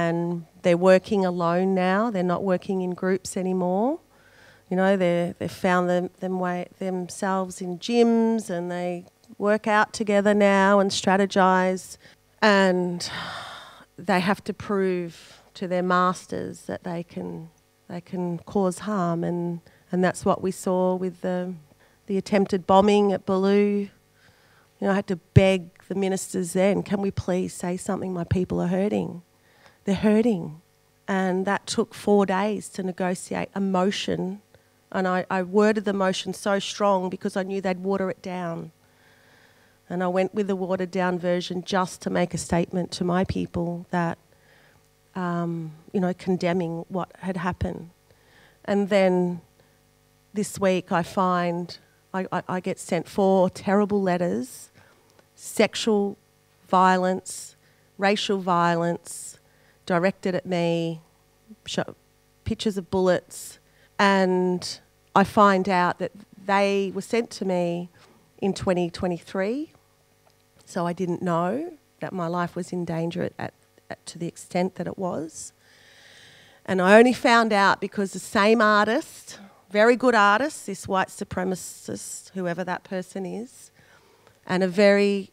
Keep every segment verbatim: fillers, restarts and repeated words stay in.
and they're working alone now. They're not working in groups anymore. You know, they're, they've found them, them way, themselves in gyms, and they work out together now and strategise, and they have to prove to their masters that they can they can cause harm, and, and that's what we saw with the the attempted bombing at Baloo. You know, I had to beg the ministers then, can we please say something? My people are hurting. They're hurting. And that took four days to negotiate a motion. And I, I worded the motion so strong because I knew they'd water it down. And I went with the watered down version just to make a statement to my people that, um, you know, condemning what had happened. And then this week I find I, I, I get sent four terrible letters, sexual violence, racial violence, directed at me, show, pictures of bullets, and I find out that they were sent to me in twenty twenty-three, so I didn't know that my life was in danger at, at, at, to the extent that it was. And I only found out because the same artist, very good artist, this white supremacist, whoever that person is, and a very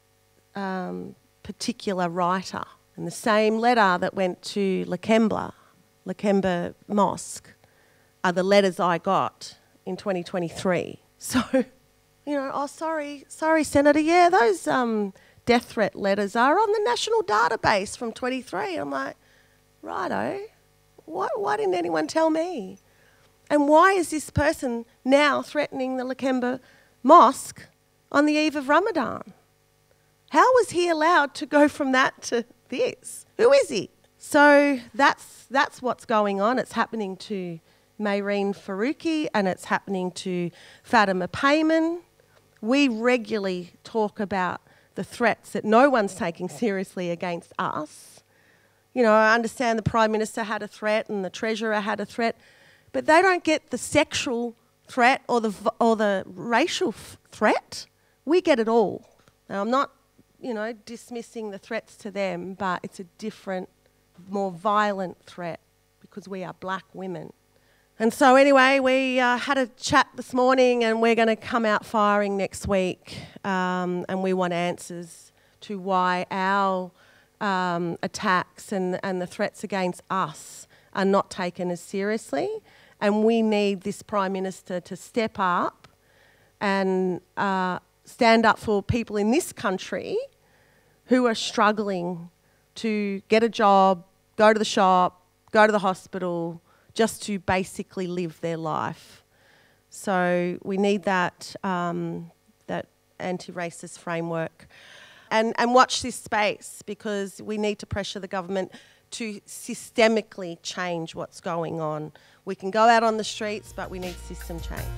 um, particular writer, and the same letter that went to Lakemba, Lakemba Mosque, are the letters I got in twenty twenty-three. So, you know, oh, sorry, sorry, Senator, yeah, those um, death threat letters are on the national database from twenty-three. I'm like, righto, why, why didn't anyone tell me? And why is this person now threatening the Lakemba Mosque on the eve of Ramadan? How was he allowed to go from that to this? Who is he? So that's that's what's going on. It's happening to Mayreen Faruqi, and it's happening to Fatima Payman. We regularly talk about the threats that no one's taking seriously against us. You know, I understand the Prime Minister had a threat and the Treasurer had a threat, but they don't get the sexual threat or the or the racial f- threat. We get it all. Now, I'm not, you know, dismissing the threats to them, but it's a different, more violent threat because we are black women. And so anyway, we uh, had a chat this morning, and we're going to come out firing next week, um, and we want answers to why our um, attacks and, and the threats against us are not taken as seriously. And we need this Prime Minister to step up and uh, stand up for people in this country who are struggling to get a job, go to the shop, go to the hospital, just to basically live their life. So we need that um, that anti-racist framework. And, and watch this space, because we need to pressure the government to systemically change what's going on. We can go out on the streets, but we need system change.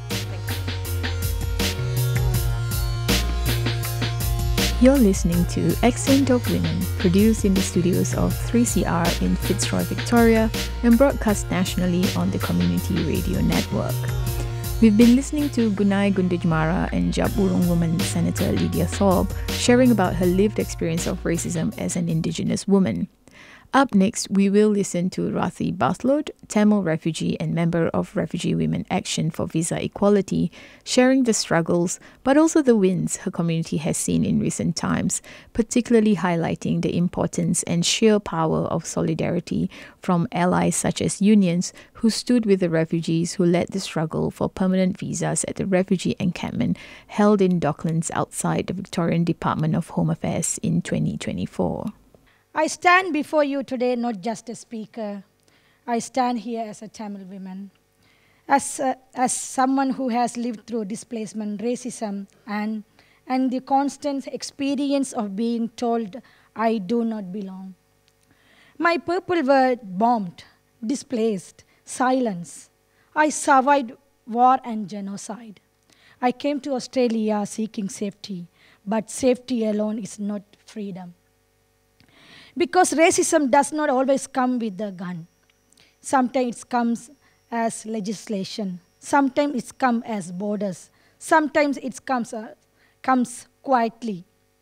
You're listening to Accent of Women, produced in the studios of three C R in Fitzroy, Victoria, and broadcast nationally on the Community Radio Network. We've been listening to Gunai Gunditjmara and Djab Wurrung woman Senator Lydia Thorpe sharing about her lived experience of racism as an Indigenous woman. Up next, we will listen to Rathi Bathlod, Tamil refugee and member of Refugee Women Action for Visa Equality, sharing the struggles but also the wins her community has seen in recent times, particularly highlighting the importance and sheer power of solidarity from allies such as unions who stood with the refugees who led the struggle for permanent visas at the refugee encampment held in Docklands outside the Victorian Department of Home Affairs in twenty twenty-four. I stand before you today not just a speaker. I stand here as a Tamil woman, as uh, as someone who has lived through displacement, racism, and and the constant experience of being told I do not belong. My people were bombed, displaced, silenced. I survived war and genocide. I came to Australia seeking safety, but safety alone is not freedom. Because racism does not always come with a gun. Sometimes it comes as legislation. Sometimes it comes as borders. Sometimes it comes, uh, comes quietly.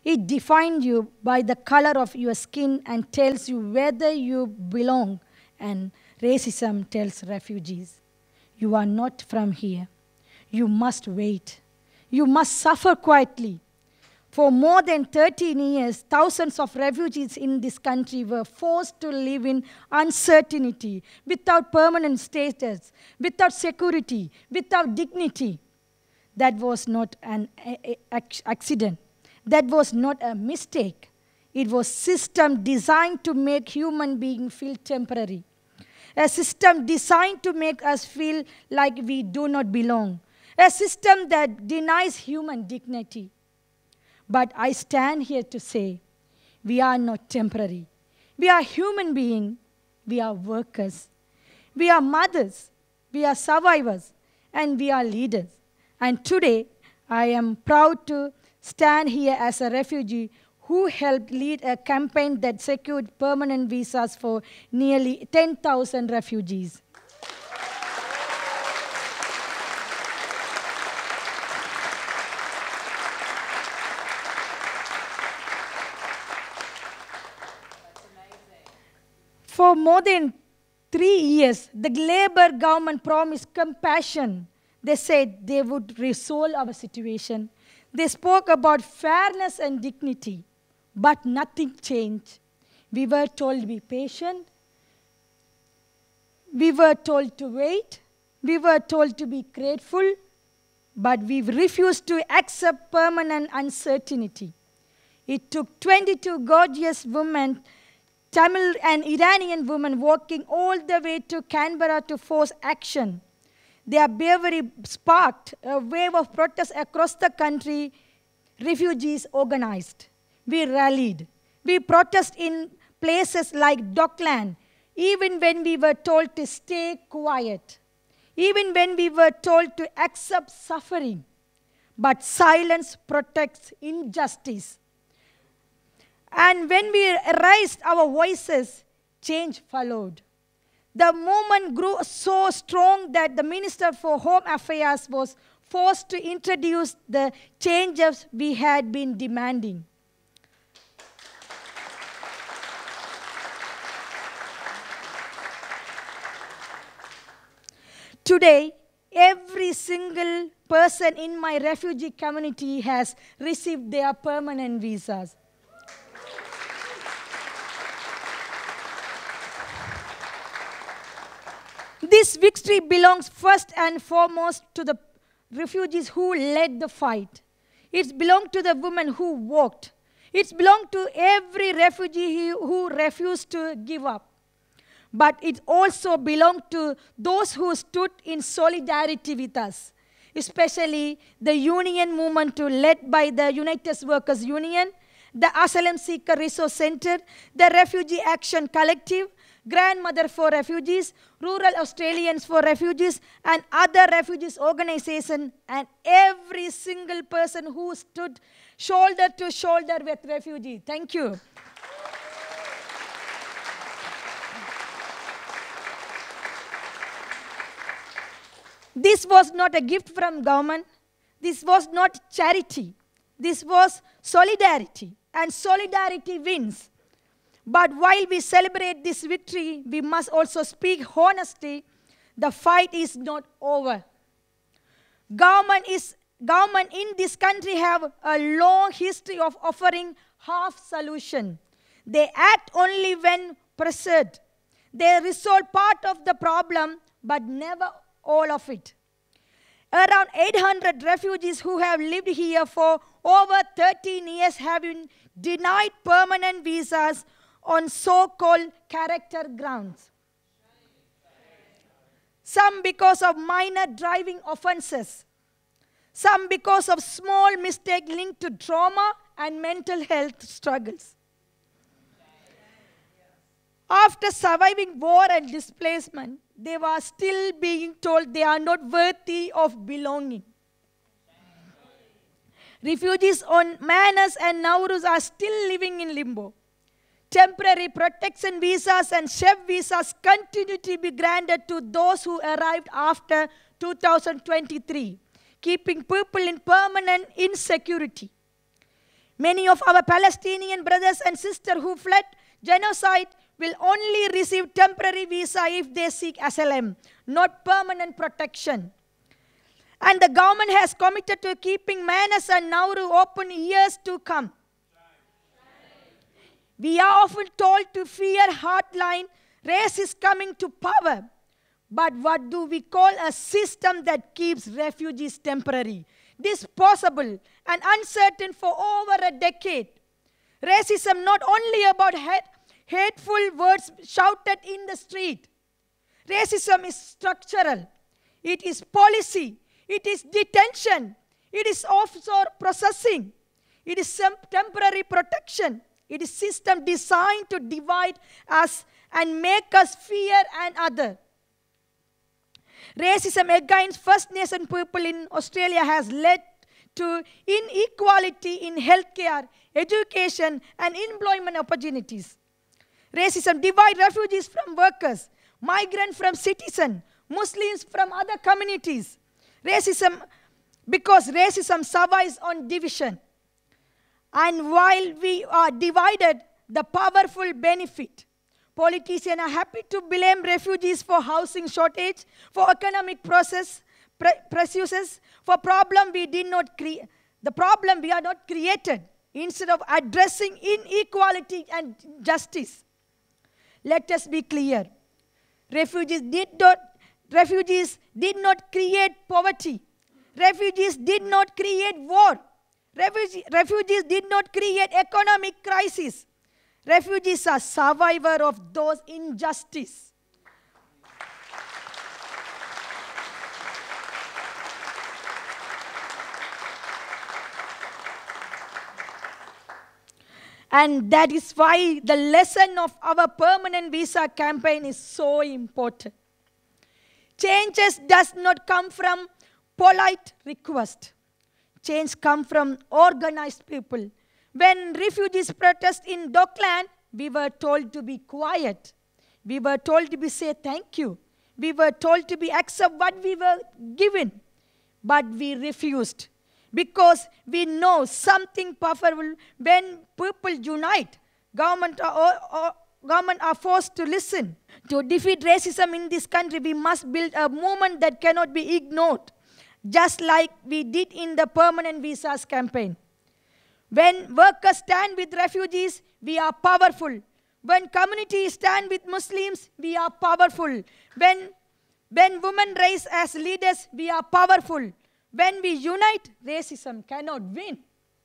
It defines you by the color of your skin and tells you whether you belong. And racism tells refugees, you are not from here. You must wait. You must suffer quietly. For more than thirteen years, thousands of refugees in this country were forced to live in uncertainty, without permanent status, without security, without dignity. That was not an accident. That was not a mistake. It was a system designed to make human beings feel temporary. A system designed to make us feel like we do not belong. A system that denies human dignity. But I stand here to say, we are not temporary. We are human beings. We are workers. We are mothers. We are survivors. And we are leaders. And today, I am proud to stand here as a refugee who helped lead a campaign that secured permanent visas for nearly ten thousand refugees. For more than three years, the Labour government promised compassion. They said they would resolve our situation. They spoke about fairness and dignity, but nothing changed. We were told to be patient. We were told to wait. We were told to be grateful, but we refused to accept permanent uncertainty. It took twenty-two gorgeous women, Tamil and Iranian women, walking all the way to Canberra to force action. Their bravery sparked a wave of protests across the country. Refugees organized. We rallied. We protested in places like Dockland, even when we were told to stay quiet, even when we were told to accept suffering. But silence protects injustice. And when we raised our voices, change followed. The movement grew so strong that the Minister for Home Affairs was forced to introduce the changes we had been demanding. Today, every single person in my refugee community has received their permanent visas. This victory belongs first and foremost to the refugees who led the fight. It belongs to the women who walked. It belongs to every refugee who refused to give up. But it also belongs to those who stood in solidarity with us, especially the union movement led by the United Workers Union, the Asylum Seeker Resource Center, the Refugee Action Collective, Grandmother for Refugees, Rural Australians for Refugees, and other refugees organizations, and every single person who stood shoulder to shoulder with refugees. Thank you. This was not a gift from government. This was not charity. This was solidarity, and solidarity wins. But while we celebrate this victory, we must also speak honestly. The fight is not over. Government, is, government in this country have a long history of offering half solution. They act only when pressured. They resolve part of the problem, but never all of it. Around eight hundred refugees who have lived here for over thirteen years have been denied permanent visas on so-called character grounds. Some because of minor driving offenses. Some because of small mistakes linked to trauma and mental health struggles. After surviving war and displacement, they were still being told they are not worthy of belonging. Refugees on Manus and Nauruz are still living in limbo. Temporary protection visas and chef visas continue to be granted to those who arrived after two thousand twenty-three, keeping people in permanent insecurity. Many of our Palestinian brothers and sisters who fled genocide will only receive temporary visa if they seek asylum, not permanent protection. And the government has committed to keeping Manas and Nauru open years to come. We are often told to fear hardline, race is coming to power. But what do we call a system that keeps refugees temporary, disposable, and uncertain for over a decade? Racism not only about hate, hateful words shouted in the street. Racism is structural. It is policy. It is detention. It is offshore processing. It is some temporary protection. It is system designed to divide us and make us fear an other. Racism against First Nation people in Australia has led to inequality in healthcare, education, and employment opportunities. Racism divides refugees from workers, migrants from citizens, Muslims from other communities. Racism, because racism survives on division. And while we are divided, the powerful benefit. Politicians are happy to blame refugees for housing shortage, for economic process, pressures, for problem we did not create, the problem we are not created, instead of addressing inequality and justice. Let us be clear. Refugees did not, refugees did not create poverty. Refugees did not create war. Refugees, refugees did not create economic crisis. Refugees are survivors of those injustices. And that is why the lesson of our permanent visa campaign is so important. Changes does not come from polite request. Change comes from organized people. When refugees protest in Dockland, we were told to be quiet. We were told to be say thank you. We were told to be accept what we were given. But we refused. Because we know something powerful when people unite. Government are, or, government are forced to listen. To defeat racism in this country, we must build a movement that cannot be ignored. Just like we did in the permanent visas campaign. When workers stand with refugees, we are powerful. When communities stand with Muslims, we are powerful. When, when women rise as leaders, we are powerful. When we unite, racism cannot win.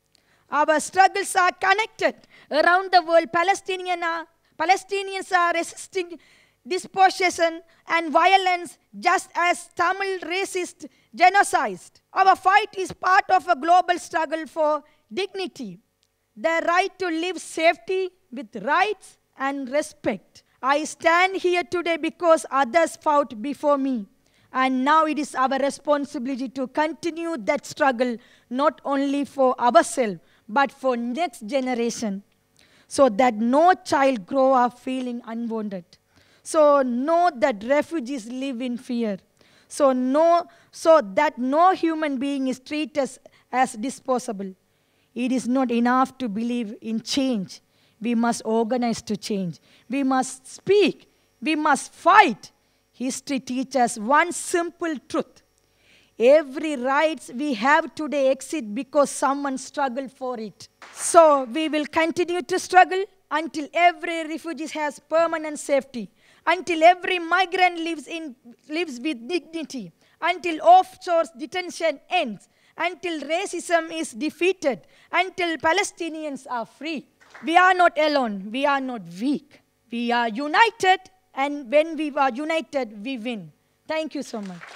Our struggles are connected. Around the world, Palestinian are, Palestinians are resisting dispossession and violence just as Tamil racist genocide. Our fight is part of a global struggle for dignity, the right to live safety with rights and respect. I stand here today because others fought before me. And now it is our responsibility to continue that struggle, not only for ourselves, but for next generation, so that no child grow up feeling unwanted. So know that refugees live in fear. So, no, so that no human being is treated as, as disposable. It is not enough to believe in change. We must organize to change. We must speak. We must fight. History teaches one simple truth. Every right we have today exists because someone struggled for it. So we will continue to struggle until every refugee has permanent safety, until every migrant lives, in, lives with dignity, until offshore detention ends, until racism is defeated, until Palestinians are free. We are not alone. We are not weak. We are united. And when we are united, we win. Thank you so much.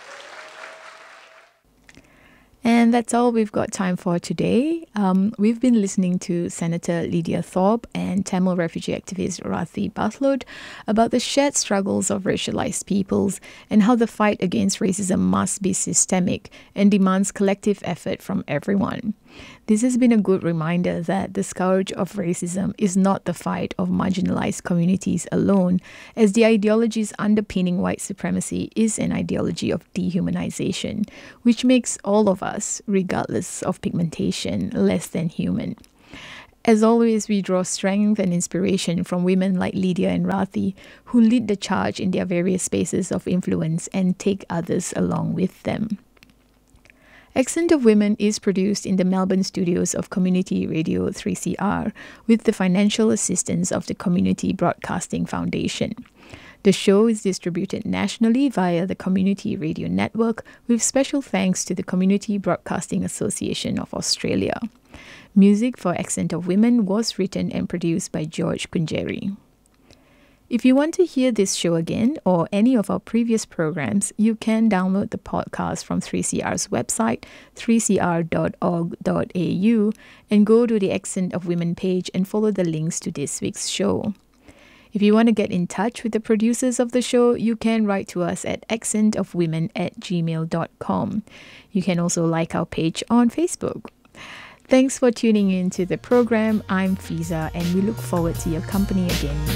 And that's all we've got time for today. Um, we've been listening to Senator Lydia Thorpe and Tamil refugee activist Rathi Bathlod about the shared struggles of racialized peoples and how the fight against racism must be systemic and demands collective effort from everyone. This has been a good reminder that the scourge of racism is not the fight of marginalized communities alone, as the ideologies underpinning white supremacy is an ideology of dehumanization, which makes all of us, regardless of pigmentation, less than human. As always, we draw strength and inspiration from women like Lydia and Rathi, who lead the charge in their various spaces of influence and take others along with them. Accent of Women is produced in the Melbourne studios of Community Radio three C R with the financial assistance of the Community Broadcasting Foundation. The show is distributed nationally via the Community Radio Network with special thanks to the Community Broadcasting Association of Australia. Music for Accent of Women was written and produced by George Kunjeri. If you want to hear this show again or any of our previous programs, you can download the podcast from three C R's website, three c r dot org dot a u, and go to the Accent of Women page and follow the links to this week's show. If you want to get in touch with the producers of the show, you can write to us at accent of women at gmail dot com. You can also like our page on Facebook. Thanks for tuning in to the program. I'm Fiza, and we look forward to your company again